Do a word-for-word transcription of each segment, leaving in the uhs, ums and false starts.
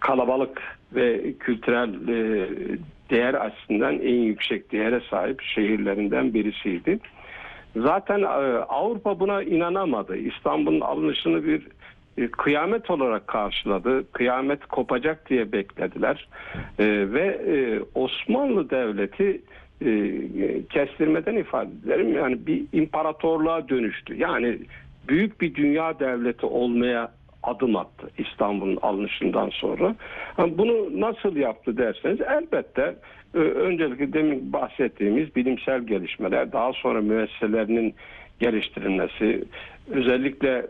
kalabalık ve kültürel e, değer açısından en yüksek değere sahip şehirlerinden birisiydi. Zaten e, Avrupa buna inanamadı. İstanbul'un alınışını bir e, kıyamet olarak karşıladı. Kıyamet kopacak diye beklediler. E, ve e, Osmanlı Devleti e, kestirmeden ifade ederim, yani bir imparatorluğa dönüştü. Yani büyük bir dünya devleti olmaya adım attı İstanbul'un alınışından sonra. Bunu nasıl yaptı derseniz, elbette öncelikle demin bahsettiğimiz bilimsel gelişmeler, daha sonra müesseselerinin geliştirilmesi, özellikle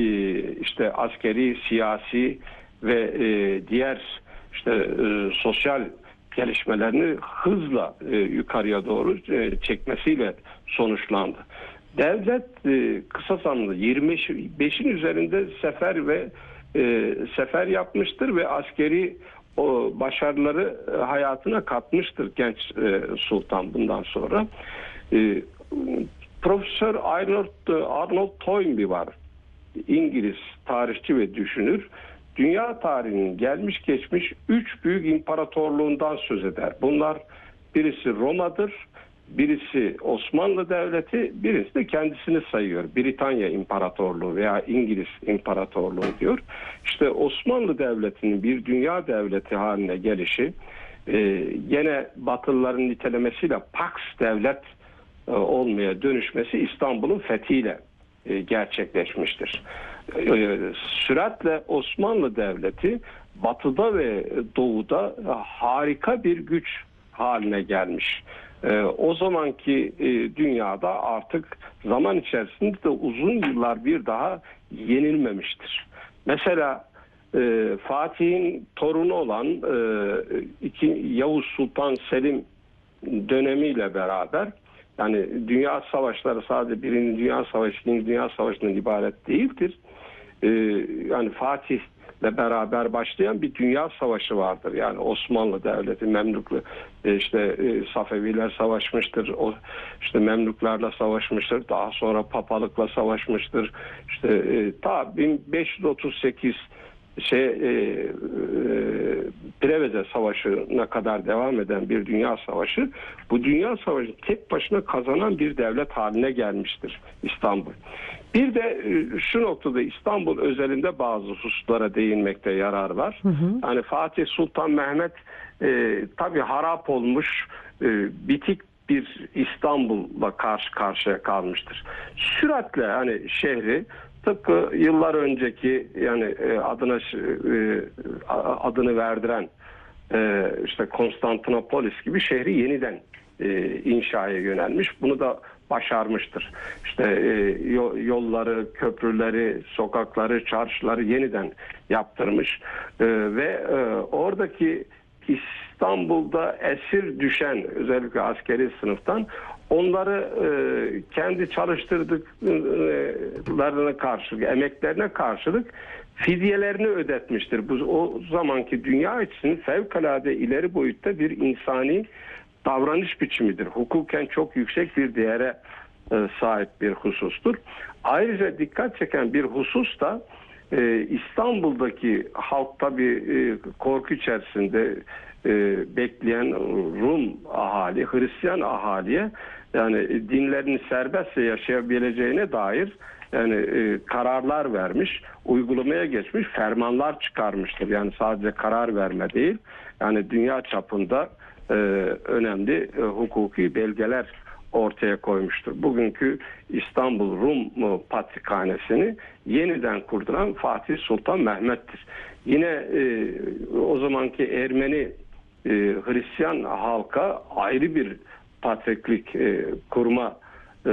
işte askeri, siyasi ve diğer işte sosyal gelişmelerini hızla yukarıya doğru çekmesiyle sonuçlandı. Devlet kısa zamanda yirmi beşin üzerinde sefer ve e, sefer yapmıştır ve askeri o başarıları hayatına katmıştır genç e, sultan bundan sonra. E, Profesör Arnold, Arnold Toynbee var. İngiliz tarihçi ve düşünür. Dünya tarihinin gelmiş geçmiş üç büyük imparatorluğundan söz eder. Bunlar, birisi Roma'dır, birisi Osmanlı Devleti, birisi de kendisini sayıyor. Britanya İmparatorluğu veya İngiliz İmparatorluğu diyor. İşte Osmanlı Devleti'nin bir dünya devleti haline gelişi, e, gene Batılıların nitelemesiyle Pax Devlet e, olmaya dönüşmesi İstanbul'un fethiyle e, gerçekleşmiştir. E, süratle Osmanlı Devleti Batı'da ve Doğu'da e, harika bir güç haline gelmiş. Ee, o zamanki e, dünyada artık zaman içerisinde de uzun yıllar bir daha yenilmemiştir. Mesela e, Fatih'in torunu olan e, iki, Yavuz Sultan Selim dönemiyle beraber, yani dünya savaşları sadece Birinci Dünya Savaşı, İkinci Dünya Savaşı'ndan ibaret değildir. E, yani Fatih ile beraber başlayan bir dünya savaşı vardır. Yani Osmanlı Devleti, Memluklu, işte e, Safeviler savaşmıştır, o işte Memluklarla savaşmıştır, daha sonra Papalıkla savaşmıştır. İşte e, ta bin beş yüz otuz sekiz şey e, e, Preveze Savaşı'na kadar devam eden bir dünya savaşı, bu dünya savaşı tek başına kazanan bir devlet haline gelmiştir İstanbul. Bir de şu noktada İstanbul özelinde bazı hususlara değinmekte yarar var. Hı hı. Yani Fatih Sultan Mehmet e, tabii harap olmuş, e, bitik bir İstanbul'la karşı karşıya kalmıştır. Süratle hani şehri, tıpkı yıllar önceki, yani e, adına e, adını verdiren e, işte Konstantinopolis gibi şehri yeniden e, inşaya yönelmiş. Bunu da başarmıştır. İşte e, yolları, köprüleri, sokakları, çarşıları yeniden yaptırmış e, ve e, oradaki İstanbul'da esir düşen özellikle askeri sınıftan onları e, kendi çalıştırdıklarına karşılık, emeklerine karşılık fidyelerini ödetmiştir. Bu o zamanki dünya için fevkalade ileri boyutta bir insani davranış biçimidir. Hukuken çok yüksek bir değere e, sahip bir husustur. Ayrıca dikkat çeken bir husus da e, İstanbul'daki halk tabii e, korku içerisinde e, bekleyen Rum ahali, Hristiyan ahaliye, yani dinlerini serbestçe yaşayabileceğine dair yani e, kararlar vermiş, uygulamaya geçmiş, fermanlar çıkarmıştır. Yani sadece karar verme değil, yani dünya çapında e, önemli e, hukuki belgeler ortaya koymuştur. Bugünkü İstanbul Rum Patrikhanesi'ni yeniden kurduran Fatih Sultan Mehmet'tir. Yine e, o zamanki Ermeni e, Hristiyan halka ayrı bir patriklik e, kurma e,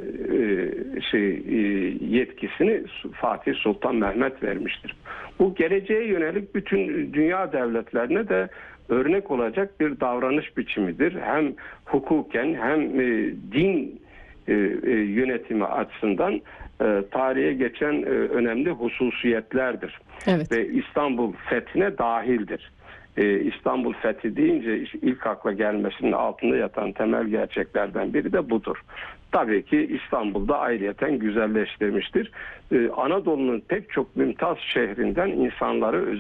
e, şey e, yetkisini Fatih Sultan Mehmet vermiştir. Bu geleceğe yönelik bütün dünya devletlerine de örnek olacak bir davranış biçimidir. Hem hukuken hem e, din e, e, yönetimi açısından e, tarihe geçen e, önemli hususiyetlerdir. Evet. Ve İstanbul fethine dahildir. Ee, İstanbul fethi deyince ilk akla gelmesinin altında yatan temel gerçeklerden biri de budur. Tabii ki İstanbul'da ayrıyeten güzelleştirmiştir. Ee, Anadolu'nun pek çok mümtaz şehrinden insanları